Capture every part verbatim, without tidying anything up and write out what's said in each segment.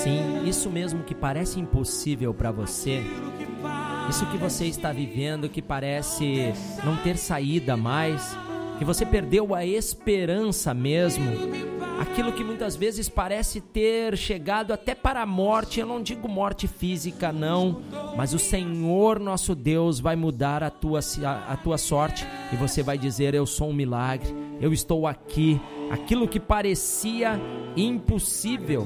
Sim, isso mesmo que parece impossível para você, isso que você está vivendo, que parece não ter saída mais, que você perdeu a esperança mesmo, aquilo que muitas vezes parece ter chegado até para a morte. Eu não digo morte física não, mas o Senhor nosso Deus vai mudar a tua, a, a tua sorte, e você vai dizer: eu sou um milagre, eu estou aqui. Aquilo que parecia impossível,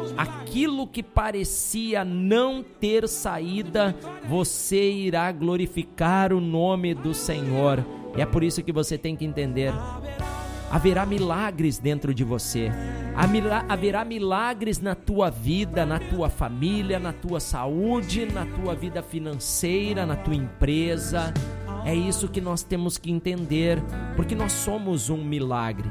aquilo que parecia não ter saída, você irá glorificar o nome do Senhor. E é por isso que você tem que entender: haverá milagres dentro de você, haverá milagres na tua vida, na tua família, na tua saúde, na tua vida financeira, na tua empresa. É isso que nós temos que entender, porque nós somos um milagre,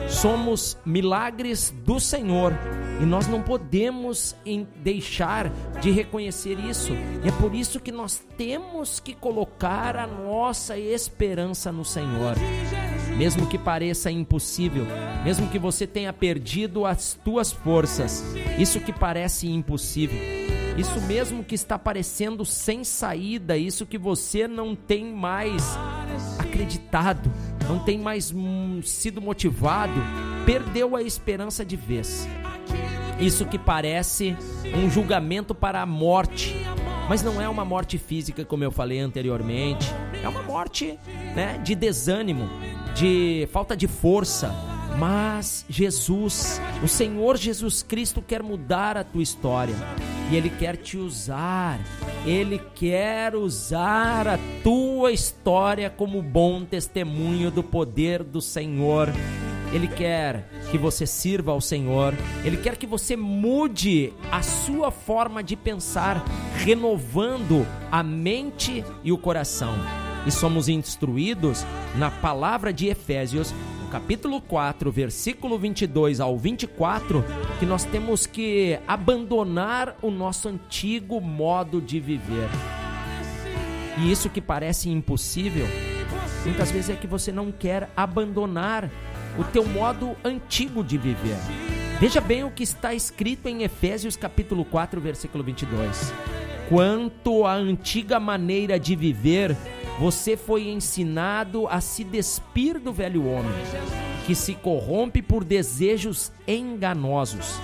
somos milagres do Senhor, e nós não podemos deixar de reconhecer isso. E é por isso que nós temos que colocar a nossa esperança no Senhor. Mesmo que pareça impossível, mesmo que você tenha perdido as tuas forças, isso que parece impossível, isso mesmo que está parecendo sem saída, isso que você não tem mais acreditado, não tem mais hum, sido motivado, perdeu a esperança de vez. Isso que parece um julgamento para a morte, mas não é uma morte física, como eu falei anteriormente, é uma morte, né, de desânimo, de falta de força. Mas Jesus, o Senhor Jesus Cristo, quer mudar a tua história, e Ele quer te usar, Ele quer usar a tua história como bom testemunho do poder do Senhor. Ele quer que você sirva ao Senhor, Ele quer que você mude a sua forma de pensar, renovando a mente e o coração. E somos instruídos na palavra de Efésios, capítulo quatro, versículo vinte e dois ao vinte e quatro, que nós temos que abandonar o nosso antigo modo de viver. E isso que parece impossível, muitas vezes é que você não quer abandonar o teu modo antigo de viver. Veja bem o que está escrito em Efésios capítulo quatro, versículo vinte e dois. Quanto à antiga maneira de viver, você foi ensinado a se despir do velho homem, que se corrompe por desejos enganosos,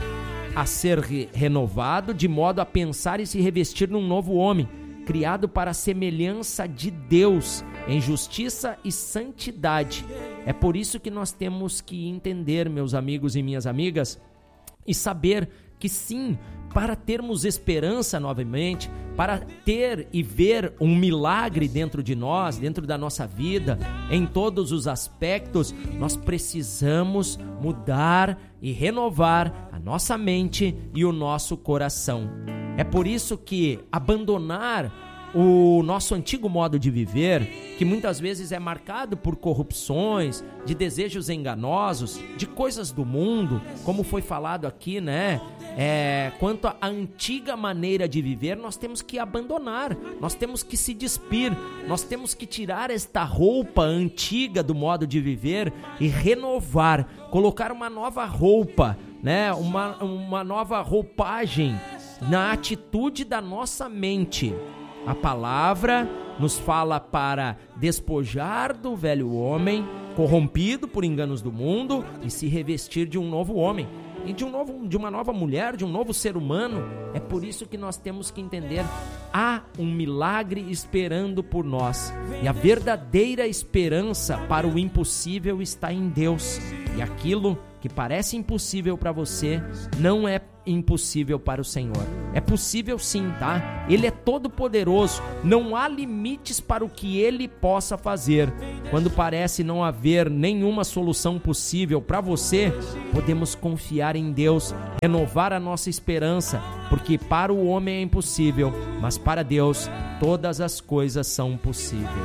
a ser re- renovado de modo a pensar e se revestir num novo homem, criado para a semelhança de Deus, em justiça e santidade. É por isso que nós temos que entender, meus amigos e minhas amigas, e saber que sim, para termos esperança novamente, para ter e ver um milagre dentro de nós, dentro da nossa vida, em todos os aspectos, nós precisamos mudar e renovar a nossa mente e o nosso coração. É por isso que abandonar o nosso antigo modo de viver, que muitas vezes é marcado por corrupções, de desejos enganosos, de coisas do mundo, como foi falado aqui, né? É, quanto à antiga maneira de viver, nós temos que abandonar, nós temos que se despir, nós temos que tirar esta roupa antiga do modo de viver e renovar, colocar uma nova roupa, né? Uma, uma nova roupagem na atitude da nossa mente. A palavra nos fala para despojar do velho homem, corrompido por enganos do mundo, e se revestir de um novo homem, e de, um novo, de uma nova mulher, de um novo ser humano. É por isso que nós temos que entender: há um milagre esperando por nós, e a verdadeira esperança para o impossível está em Deus, e aquilo que parece impossível para você não é impossível para o Senhor. É possível sim, tá? Ele é todo poderoso, não há limites para o que Ele possa fazer. Quando parece não haver nenhuma solução possível para você, podemos confiar em Deus, renovar a nossa esperança, porque para o homem é impossível, mas para Deus todas as coisas são possíveis.